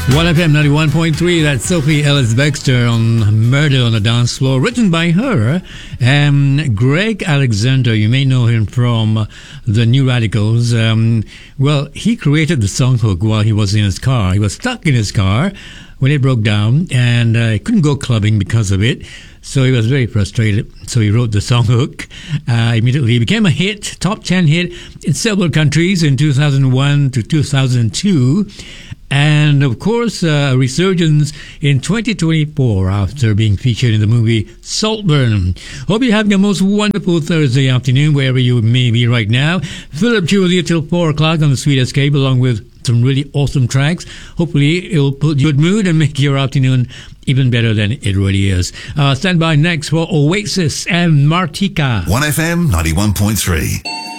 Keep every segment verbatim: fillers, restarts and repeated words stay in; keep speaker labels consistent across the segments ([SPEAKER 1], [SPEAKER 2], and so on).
[SPEAKER 1] one F M ninety-one point three, that's Sophie Ellis-Bextor on Murder on the Dance Floor, written by her. Um, Greg Alexander, you may know him from the New Radicals. Um, well, he created the song hook while he was in his car. He was stuck in his car when it broke down, and uh, he couldn't go clubbing because of it. So he was very frustrated. So he wrote the song hook. Uh, immediately became a hit, top ten hit in several countries in two thousand one to two thousand two. And, of course, uh, a resurgence in twenty twenty-four after being featured in the movie Saltburn. Hope you're having a most wonderful Thursday afternoon, wherever you may be right now. Philip Chu with you till four o'clock on the Sweet Escape, along with some really awesome tracks. Hopefully, it'll put you in a good mood and make your afternoon even better than it really is. Uh, stand by next for Oasis and Martika.
[SPEAKER 2] one F M ninety-one point three.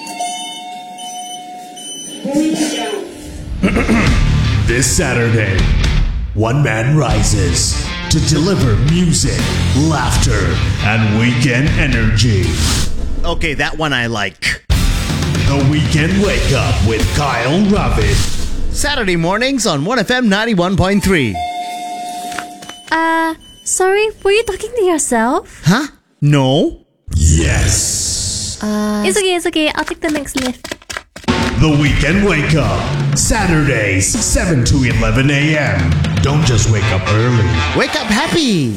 [SPEAKER 3] This Saturday, one man rises to deliver music, laughter, and weekend energy.
[SPEAKER 4] Okay, that one I like.
[SPEAKER 3] The Weekend Wake Up with Kyle Ravid.
[SPEAKER 4] Saturday mornings on one F M ninety-one point three.
[SPEAKER 5] Uh, sorry, were you talking to yourself?
[SPEAKER 4] Huh? No?
[SPEAKER 3] Yes.
[SPEAKER 5] Uh, it's okay, it's okay. I'll take the next lift.
[SPEAKER 3] The Weekend Wake Up. Saturdays, seven to eleven a.m. Don't just wake up early.
[SPEAKER 4] Wake up happy!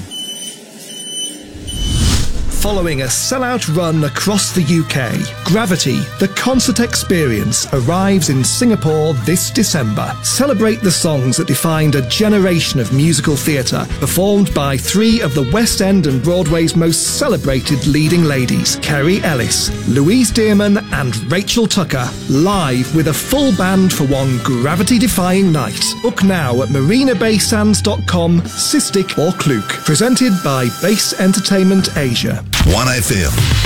[SPEAKER 6] Following a sellout run across the U K, Gravity, the concert experience, arrives in Singapore this December. Celebrate the songs that defined a generation of musical theatre, performed by three of the West End and Broadway's most celebrated leading ladies, Kerry Ellis, Louise Dearman and Rachel Tucker, live with a full band for one gravity-defying night. Book now at marina bay sands dot com, Cystic or Klook. Presented by Base Entertainment Asia.
[SPEAKER 2] one F M